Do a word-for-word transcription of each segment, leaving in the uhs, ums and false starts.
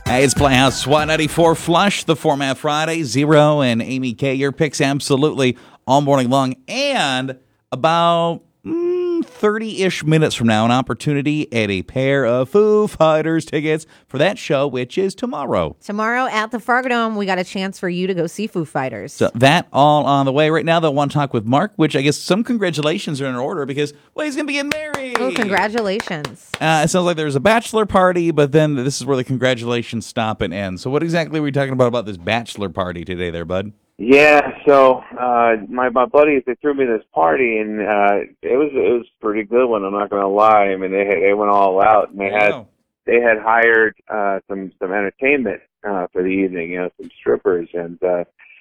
Hey, it's Playhouse one ninety-four Flush, the Format Friday. Zero and Amy K. Your picks absolutely all morning long. And about mm, thirty-ish minutes from now, an opportunity at a pair of Foo Fighters tickets for that show, which is tomorrow. Tomorrow at the Fargo Dome, we got a chance for you to go see Foo Fighters. So that all on the way. Right now, they'll want to talk with Mark, which I guess some congratulations are in order because, well, he's going to be getting married. Oh, congratulations. Uh, it sounds like there's a bachelor party, but then this is where the congratulations stop and end. So what exactly were we talking about about this bachelor party today there, bud? Yeah, so uh my my buddies, they threw me this party, and uh it was it was a pretty good one. I'm not gonna lie. I mean, they had, they went all out, and they had Wow. they had hired uh some some entertainment uh for the evening, you know, some strippers, and uh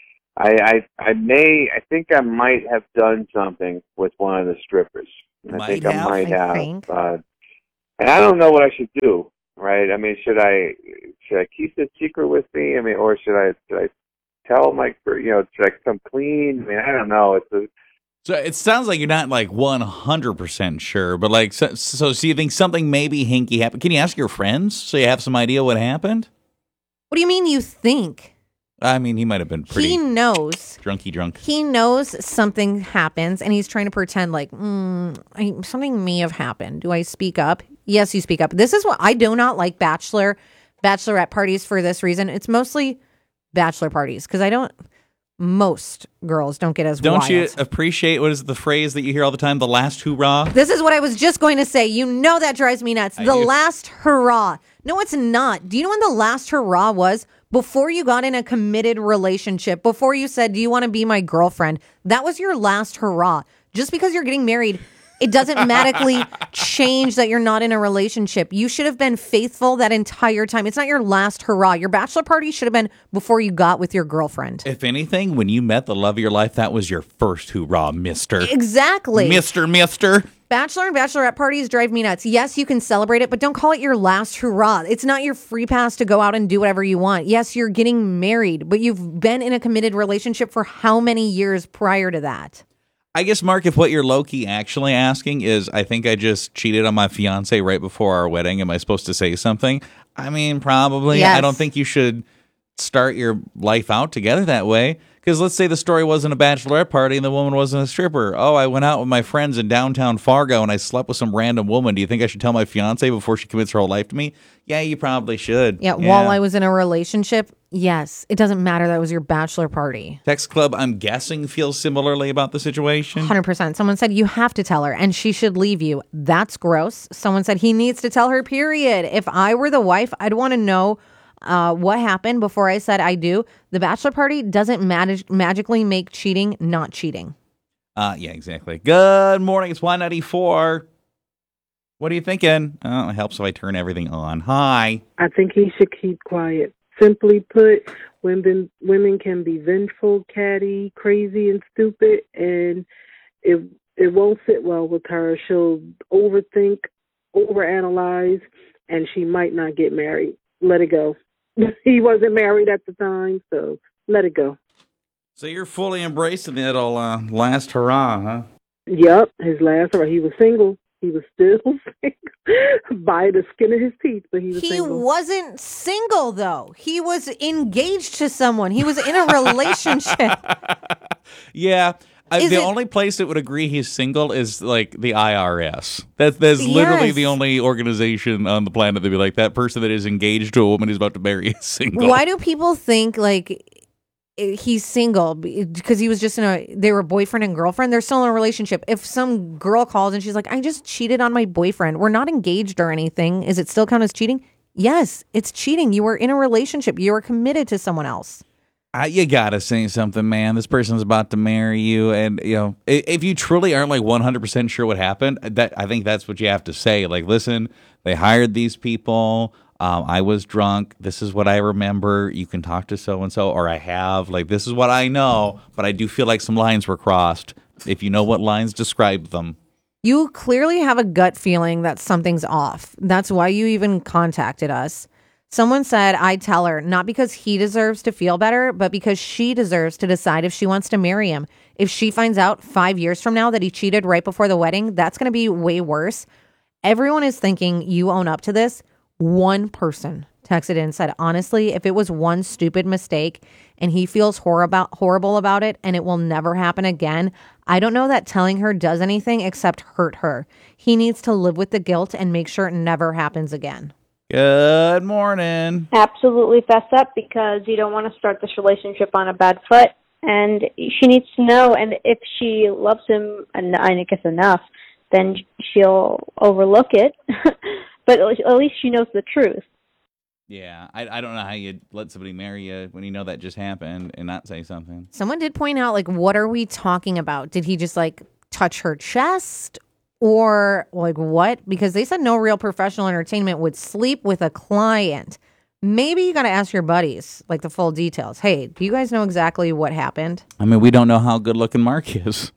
I I I may I think I might have done something with one of the strippers. I Might think have, I might I have, think. uh, and I don't know what I should do. Right? I mean, should I should I keep this secret with me? I mean, or should I should I tell them, like, for, you know, should I come clean? I mean, I don't know. It's a, So it sounds like you're not like one hundred percent sure, but like, so, so, so you think something maybe hinky happened? Can you ask your friends so you have some idea what happened? What do you mean you think? I mean, he might have been pretty He knows. drunky drunk. He knows something happens, and he's trying to pretend like, mm, I, something may have happened. Do I speak up? Yes, you speak up. This is what I do not like bachelor, bachelorette parties for this reason. It's mostly bachelor parties because I don't, most girls don't get as Don't wild. you appreciate, what is the phrase that you hear all the time, the last hoorah? This is what I was just going to say. You know that drives me nuts. I The do. last hurrah. No, it's not. Do you know when the last hurrah was? Before you got in a committed relationship, before you said, do you want to be my girlfriend? That was your last hurrah. Just because you're getting married, it doesn't magically change that you're not in a relationship. You should have been faithful that entire time. It's not your last hurrah. Your bachelor party should have been before you got with your girlfriend. If anything, when you met the love of your life, that was your first hoorah, mister. Exactly. Mister, mister. Bachelor and bachelorette parties drive me nuts. Yes, you can celebrate it, but don't call it your last hurrah. It's not your free pass to go out and do whatever you want. Yes, you're getting married, but you've been in a committed relationship for how many years prior to that? I guess, Mark, if what you're low-key actually asking is, I think I just cheated on my fiance right before our wedding, am I supposed to say something? I mean, probably. Yes. I don't think you should start your life out together that way. Because let's say the story wasn't a bachelorette party and the woman wasn't a stripper. Oh, I went out with my friends in downtown Fargo and I slept with some random woman. Do you think I should tell my fiance before she commits her whole life to me? Yeah, you probably should. Yeah, while I was in a relationship, yes. It doesn't matter that was your bachelor party. Text Club, I'm guessing, feels similarly about the situation. one hundred percent. Someone said you have to tell her and she should leave you. That's gross. Someone said he needs to tell her, period. If I were the wife, I'd want to know uh, what happened before I said I do. The bachelor party doesn't mag- magically make cheating not cheating. Uh, yeah, exactly. Good morning. It's Y ninety-four. What are you thinking? Oh, it helps if I turn everything on. Hi. I think he should keep quiet. Simply put, women women can be vengeful, catty, crazy, and stupid, and it it won't sit well with her. She'll overthink, overanalyze, and she might not get married. Let it go. He wasn't married at the time, so let it go. So you're fully embracing that old uh, last hurrah, huh? Yep, his last, he was single. He was still single by the skin of his teeth, but he was He single. wasn't single, though. He was engaged to someone. He was in a relationship. Yeah. I, Is the it- only place that would agree he's single is like the I R S. That's that's literally Yes. the only organization on the planet that'd be like, that person that is engaged to a woman who's about to marry is single. Why do people think like he's single? Because he was just in a, they were boyfriend and girlfriend. They're still in a relationship. If some girl calls and she's like, I just cheated on my boyfriend. We're not engaged or anything. Is it still count as cheating? Yes, it's cheating. You were in a relationship. You were committed to someone else. Uh, you gotta say something, man. This person's about to marry you, and you know, if, if you truly aren't like one hundred percent sure what happened, that I think that's what you have to say. Like, listen, they hired these people. Um, I was drunk. This is what I remember. You can talk to so and so, or I have. Like, this is what I know, but I do feel like some lines were crossed. If you know what lines, describe them. You clearly have a gut feeling that something's off. That's why you even contacted us. Someone said, I tell her, not because he deserves to feel better, but because she deserves to decide if she wants to marry him. If she finds out five years from now that he cheated right before the wedding, that's going to be way worse. Everyone is thinking you own up to this. One person texted in and said, honestly, if it was one stupid mistake and he feels hor- about, horrible about it and it will never happen again, I don't know that telling her does anything except hurt her. He needs to live with the guilt and make sure it never happens again. Good morning. Absolutely fess up, because you don't want to start this relationship on a bad foot. And she needs to know, and if she loves him, and I guess enough, then she'll overlook it. But at least she knows the truth. Yeah, I, I don't know how you let somebody marry you when you know that just happened and not say something. Someone did point out, like, what are we talking about? Did he just, like, touch her chest? Or, like, what? Because they said no real professional entertainment would sleep with a client. Maybe you got to ask your buddies, like, the full details. Hey, do you guys know exactly what happened? I mean, we don't know how good looking Mark is.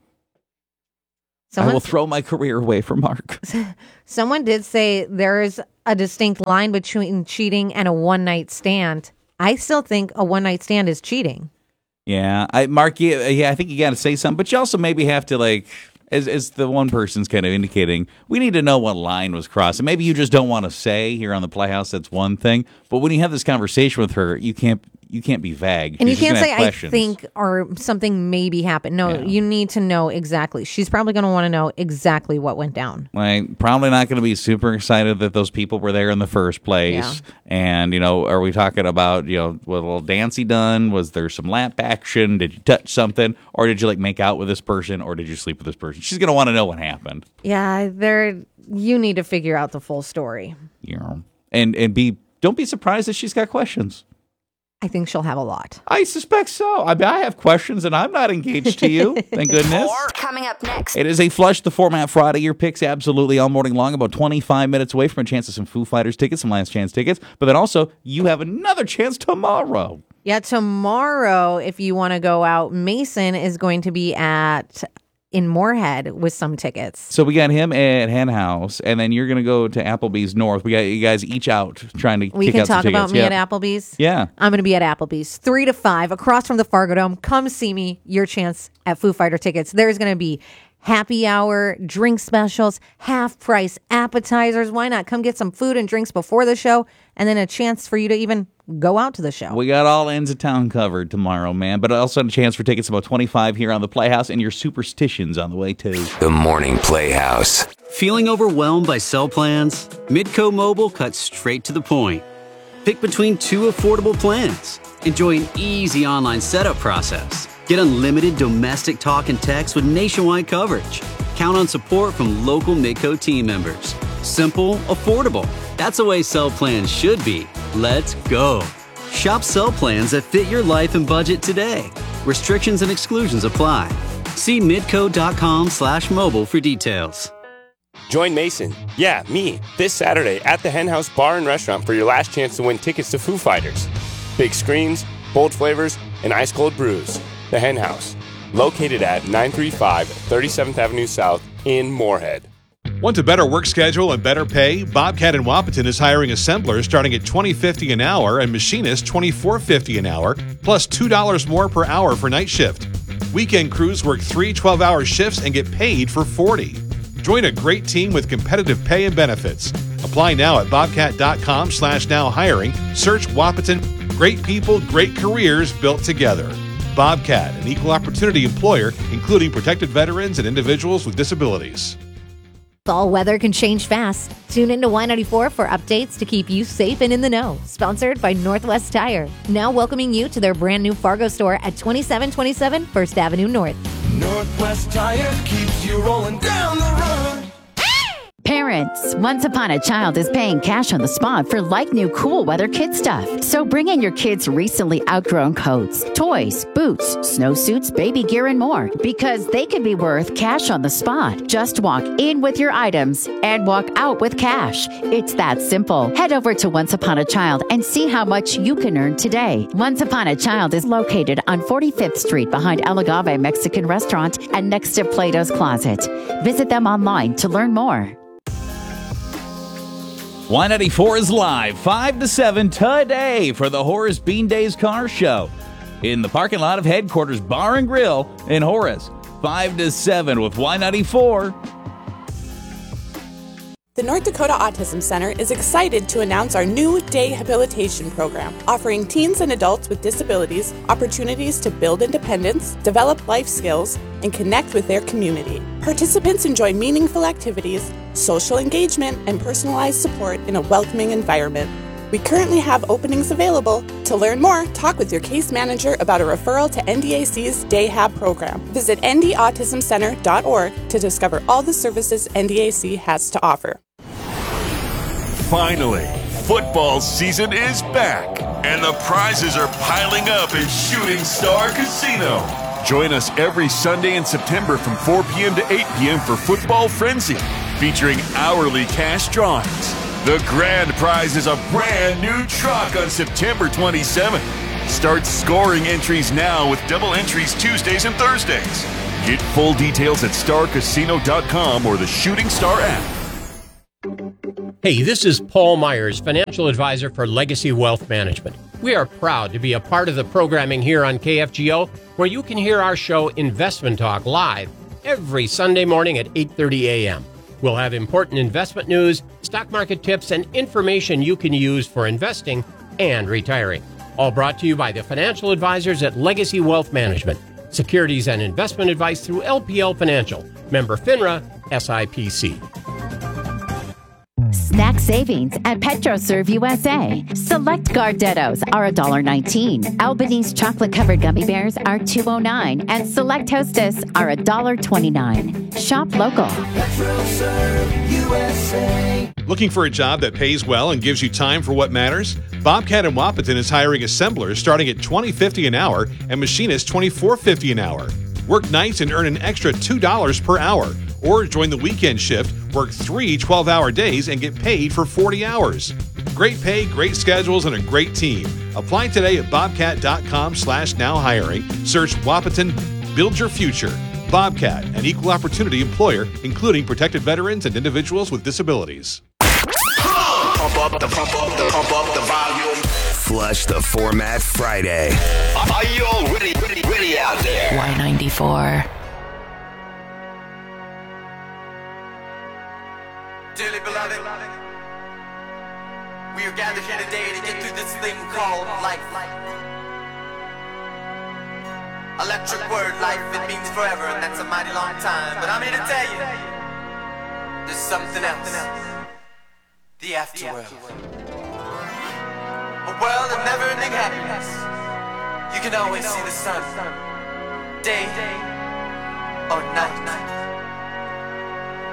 Someone, I will throw my career away for Mark. Someone did say there is a distinct line between cheating and a one-night stand. I still think a one-night stand is cheating. Yeah, I Mark, yeah, yeah I think you got to say something, but you also maybe have to, like, as as the one person's kind of indicating, we need to know what line was crossed. And maybe you just don't want to say here on the Playhouse, that's one thing. But when you have this conversation with her, you can't you can't be vague. And You're you can't just say, gonna have I questions. think, or something maybe happened. No, Yeah. you need to know exactly. She's probably going to want to know exactly what went down. Like, probably not going to be super excited that those people were there in the first place. Yeah. And, you know, are we talking about, you know, what a little dancey done? Was there some lap action? Did you touch something? Or did you, like, make out with this person? Or did you sleep with this person? She's going to want to know what happened. Yeah, there. You need to figure out the full story. You know, and, and be don't be surprised if she's got questions. I think she'll have a lot. I suspect so. I mean, I have questions, and I'm not engaged to you. Thank goodness. More coming up next. It is a Flush the Format Friday. Your picks absolutely all morning long. About twenty-five minutes away from a chance of some Foo Fighters tickets, some Last Chance tickets. But then also, you have another chance tomorrow. Yeah, tomorrow, if you want to go out, Mason is going to be at in Moorhead with some tickets. So we got him at Hen House, and then you're going to go to Applebee's North. We got you guys each out trying to We kick can out some talk tickets. about me Yeah. at Applebee's. Yeah. I'm going to be at Applebee's, three to five, across from the Fargo Dome. Come see me. Your chance at Foo Fighter tickets. There's going to be happy hour, drink specials, half price appetizers. Why not? Come get some food and drinks before the show, and then a chance for you to even go out to the show. We got all ends of town covered tomorrow, man. But also a chance for tickets about twenty-five here on the Playhouse, and your superstitions on the way too. The Morning Playhouse. Feeling overwhelmed by cell plans? Midco Mobile cuts straight to the point. Pick between two affordable plans. Enjoy an easy online setup process. Get unlimited domestic talk and text with nationwide coverage. Count on support from local Midco team members. Simple, affordable. That's the way cell plans should be. Let's go. Shop cell plans that fit your life and budget today. Restrictions and exclusions apply. See midco.com slash mobile for details. Join Mason, yeah, me, this Saturday at the Hen House Bar and Restaurant for your last chance to win tickets to Foo Fighters. Big screens, bold flavors, and ice cold brews. The Hen House, located at nine thirty-five thirty-seventh Avenue South in Moorhead. Want a better work schedule and better pay? Bobcat in Wapaton is hiring assemblers starting at twenty dollars and fifty cents an hour and machinists twenty-four dollars and fifty cents an hour, plus two dollars more per hour for night shift. Weekend crews work three twelve-hour shifts and get paid for forty. Join a great team with competitive pay and benefits. Apply now at bobcat.com slash now hiring. Search Wapaton. Great people, great careers built together. Bobcat, an equal opportunity employer, including protected veterans and individuals with disabilities. Fall weather can change fast. Tune into Y ninety-four for updates to keep you safe and in the know. Sponsored by Northwest Tire. Now welcoming you to their brand new Fargo store at twenty-seven twenty-seven First Avenue North. Northwest Tire keeps you rolling down the road. Parents, Once Upon a Child is paying cash on the spot for like new cool weather kid stuff. So bring in your kids' recently outgrown coats, toys, boots, snowsuits, baby gear, and more, because they could be worth cash on the spot. Just walk in with your items and walk out with cash. It's that simple. Head over to Once Upon a Child and see how much you can earn today. Once Upon a Child is located on forty-fifth Street behind El Agave Mexican Restaurant and next to Plato's Closet. Visit them online to learn more. Y ninety-four is live five to seven today for the Horace Bean Days Car Show in the parking lot of Headquarters Bar and Grill in Horace. five to seven with Y ninety-four. The North Dakota Autism Center is excited to announce our new day habilitation program, offering teens and adults with disabilities opportunities to build independence, develop life skills, and connect with their community. Participants enjoy meaningful activities, social engagement, and personalized support in a welcoming environment. We currently have openings available. To learn more, talk with your case manager about a referral to N D A C's Day Hab program. Visit n d autism center dot org to discover all the services N D A C has to offer. Finally, football season is back, and the prizes are piling up at Shooting Star Casino. Join us every Sunday in September from four p.m. to eight p.m. for Football Frenzy, featuring hourly cash drawings. The grand prize is a brand new truck on September twenty-seventh. Start scoring entries now with double entries Tuesdays and Thursdays. Get full details at star casino dot com or the Shooting Star app. Hey, this is Paul Myers, financial advisor for Legacy Wealth Management. We are proud to be a part of the programming here on K F G O, where you can hear our show Investment Talk live every Sunday morning at eight thirty a.m. We'll have important investment news, stock market tips, and information you can use for investing and retiring. All brought to you by the financial advisors at Legacy Wealth Management. Securities and investment advice through L P L Financial. Member FINRA, S I P C. Snack savings at PetroServe U S A. Select Gardettos are one dollar nineteen. Albanese chocolate-covered gummy bears are two dollars nine. And Select Hostess are one dollar twenty-nine. Shop local. PetroServe U S A. Looking for a job that pays well and gives you time for what matters? Bobcat in Wapaton is hiring assemblers starting at twenty fifty an hour and machinists twenty-four fifty an hour. Work nights and earn an extra two dollars per hour. Or join the weekend shift, work three twelve-hour days, and get paid for forty hours. Great pay, great schedules, and a great team. Apply today at bobcat.com slash now hiring. Search Wapaton, build your future. Bobcat, an equal opportunity employer, including protected veterans and individuals with disabilities. Pump up the pump up the pump up the volume. Flush the Format Friday. Are you all ready, ready, ready out there? Y ninety-four. Dearly beloved, we are gathered here today to get through this thing called life. Electric word, life, it means forever, and that's a mighty long time. But I'm here to tell you, there's something else. The afterworld. A world of never-ending happiness. You can always see the sun, day or night.